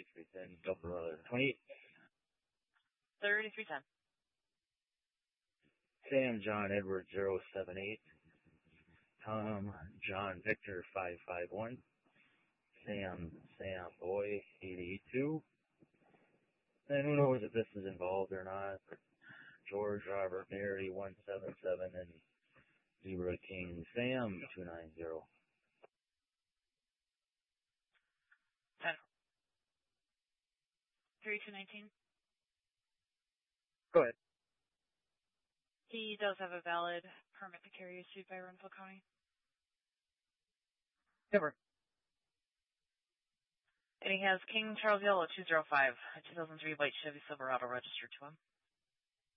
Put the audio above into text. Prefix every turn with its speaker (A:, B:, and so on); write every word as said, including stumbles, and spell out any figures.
A: thirty-three ten, Silverado twenty-eight.
B: thirty-three ten.
A: Sam John Edward zero seven eight. Tom John Victor five five one. Sam Sam Boy eight eight two. And who knows if this is involved or not. George Robert Mary one seven seven and Zebra King Sam two nine zero.
B: ten. thirty-two nineteen.
A: Go ahead.
B: He does have a valid permit to carry issued by Renville County.
A: Never.
B: And he has King Charles Yellow two zero five, a two thousand three white Chevy Silverado registered to him.